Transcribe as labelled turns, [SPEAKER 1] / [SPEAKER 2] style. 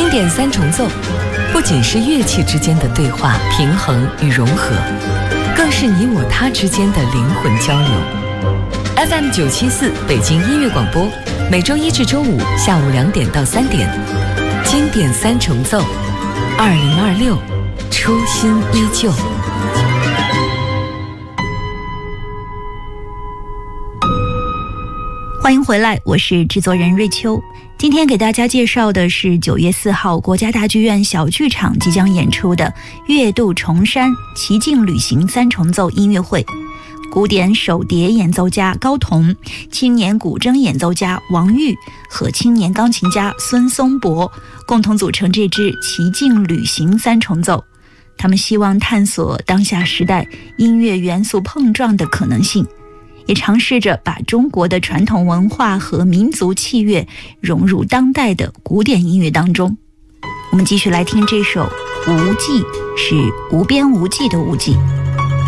[SPEAKER 1] 经典三重奏不仅是乐器之间的对话、平衡与融合，更是你我他之间的灵魂交流。FM 974北京音乐广播，每周一至周五下午2点到3点，经典三重奏，2026，初心依旧。
[SPEAKER 2] 欢迎回来，我是制作人瑞秋。今天给大家介绍的是9月4号国家大剧院小剧场即将演出的月度重山奇境旅行三重奏音乐会。古典手碟演奏家高彤、青年古筝演奏家王玉和青年钢琴家孙松柏共同组成这支奇境旅行三重奏。他们希望探索当下时代音乐元素碰撞的可能性，也尝试着把中国的传统文化和民族器乐融入当代的古典音乐当中。我们继续来听这首无际，是无边无际的无际。